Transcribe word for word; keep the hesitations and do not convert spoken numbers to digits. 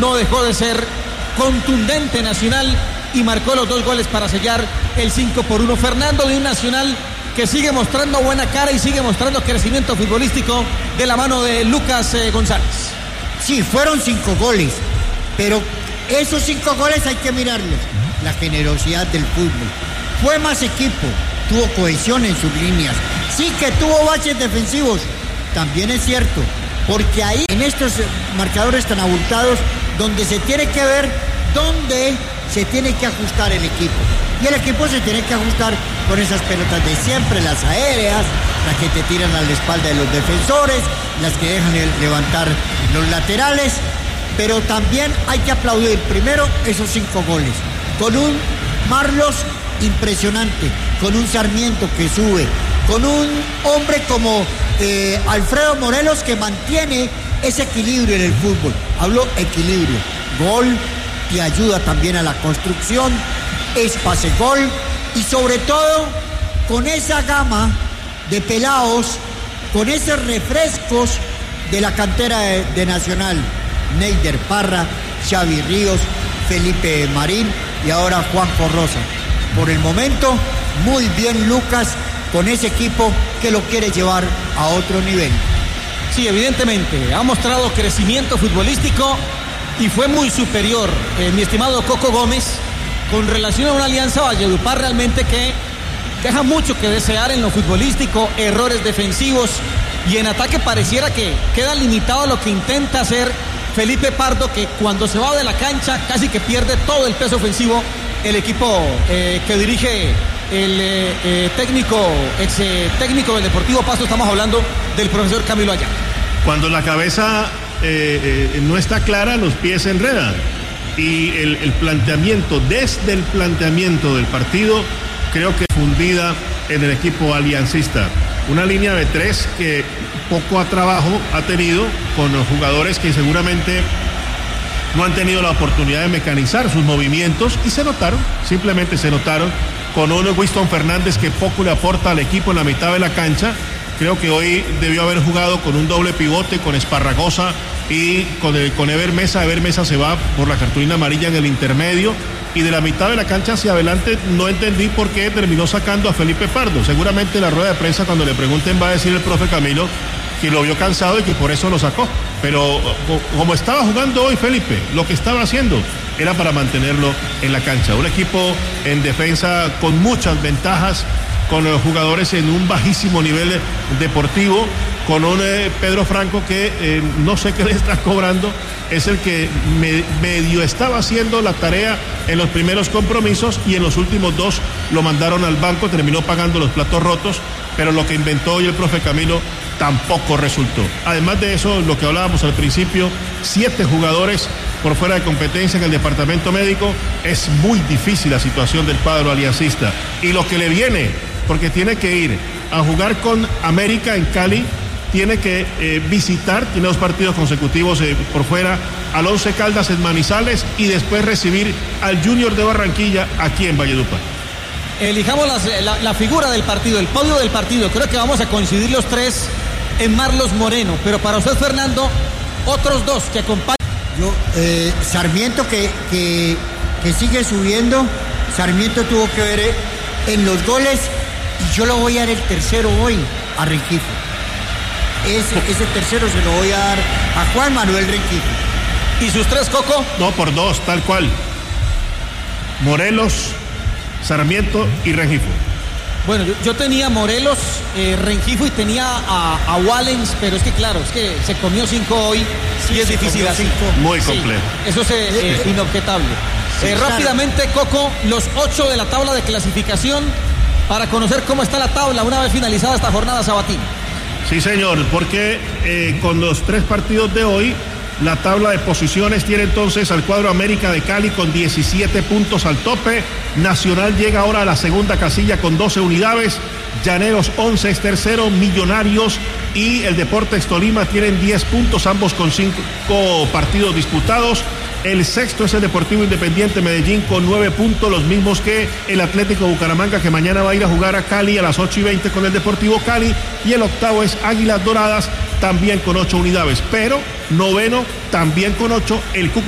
no dejó de ser contundente Nacional y marcó los dos goles para sellar el cinco por uno. Fernando, de un Nacional que sigue mostrando buena cara y sigue mostrando crecimiento futbolístico de la mano de Lucas eh, González. Sí, fueron cinco goles, pero esos cinco goles hay que mirarlos. La generosidad del fútbol. Fue más equipo, tuvo cohesión en sus líneas. Sí que tuvo baches defensivos, también es cierto, porque ahí en estos marcadores tan abultados, donde se tiene que ver dónde se tiene que ajustar el equipo. Y el equipo se tiene que ajustar con esas pelotas de siempre, las aéreas, las que te tiran a la espalda de los defensores, las que dejan levantar los laterales. Pero también hay que aplaudir primero esos cinco goles, con un Marlos impresionante, con un Sarmiento que sube, con un hombre como eh, Alfredo Morelos que mantiene ese equilibrio en el fútbol. Hablo equilibrio, gol, te ayuda también a la construcción, es pase gol y sobre todo con esa gama de pelados, con esos refrescos de la cantera de, de Nacional. Neider Parra, Xavi Ríos, Felipe Marín y ahora Juanjo Rosa. Por el momento, muy bien Lucas con ese equipo que lo quiere llevar a otro nivel. Sí, evidentemente, ha mostrado crecimiento futbolístico y fue muy superior, eh, mi estimado Coco Gómez, con relación a una Alianza Valledupar realmente que deja mucho que desear en lo futbolístico, errores defensivos y en ataque pareciera que queda limitado a lo que intenta hacer Felipe Pardo, que cuando se va de la cancha casi que pierde todo el peso ofensivo el equipo eh, que dirige el eh, eh, técnico, ex eh, técnico del Deportivo Pasto. Estamos hablando del profesor Camilo Ayala. Cuando la cabeza eh, eh, no está clara, los pies se enredan. Y el, el planteamiento, desde el planteamiento del partido, creo que fundida en el equipo aliancista. Una línea de tres que poco a trabajo ha tenido con los jugadores que seguramente no han tenido la oportunidad de mecanizar sus movimientos y se notaron, simplemente se notaron, con un Winston Fernández que poco le aporta al equipo en la mitad de la cancha. Creo que hoy debió haber jugado con un doble pivote, con Esparragosa y con, el, con Ever Mesa. Ever Mesa se va por la cartulina amarilla en el intermedio. Y de la mitad de la cancha hacia adelante no entendí por qué terminó sacando a Felipe Pardo. Seguramente en la rueda de prensa cuando le pregunten va a decir el profe Camilo que lo vio cansado y que por eso lo sacó. Pero como estaba jugando hoy Felipe, lo que estaba haciendo era para mantenerlo en la cancha. Un equipo en defensa con muchas ventajas, con los jugadores en un bajísimo nivel deportivo, con un eh, Pedro Franco que eh, no sé qué le está cobrando, es el que me, medio estaba haciendo la tarea en los primeros compromisos y en los últimos dos lo mandaron al banco, terminó pagando los platos rotos, pero lo que inventó hoy el profe Camilo tampoco resultó. Además de eso, lo que hablábamos al principio, siete jugadores por fuera de competencia en el departamento médico, es muy difícil la situación del cuadro aliancista. Y lo que le viene, porque tiene que ir a jugar con América en Cali, tiene que eh, visitar, tiene dos partidos consecutivos eh, por fuera, al Once Caldas en Manizales y después recibir al Junior de Barranquilla aquí en Valledupar. Elijamos las, la, la figura del partido, el podio del partido. Creo que vamos a coincidir los tres en Marlos Moreno, pero para usted, Fernando, otros dos que acompañan. Yo, eh, Sarmiento que, que, que sigue subiendo, Sarmiento tuvo que ver eh, en los goles y yo lo voy a dar el tercero hoy a Rengifo. Ese, ese tercero se lo voy a dar a Juan Manuel Rengifo. ¿Y sus tres, Coco? No, por dos, tal cual. Morelos, Sarmiento y Rengifo. Bueno, yo, yo tenía Morelos, eh, Rengifo y tenía a, a Wallens, pero es que claro, es que se comió cinco hoy sí, y es difícil así. Muy complejo. Sí, eso es eh, inobjetable. Sí, eh, claro. Rápidamente, Coco, los ocho de la tabla de clasificación para conocer cómo está la tabla una vez finalizada esta jornada sabatina. Sí, señor, porque eh, con los tres partidos de hoy, la tabla de posiciones tiene entonces al cuadro América de Cali con diecisiete puntos al tope. Nacional llega ahora a la segunda casilla con doce unidades. Llaneros once es tercero. Millonarios y el Deportes Tolima tienen diez puntos, ambos con cinco partidos disputados. El sexto es el Deportivo Independiente Medellín con nueve puntos, los mismos que el Atlético Bucaramanga, que mañana va a ir a jugar a Cali a las ocho y veinte con el Deportivo Cali. Y el octavo es Águilas Doradas, también con ocho unidades. Pero noveno, también con ocho, el Cúcuta.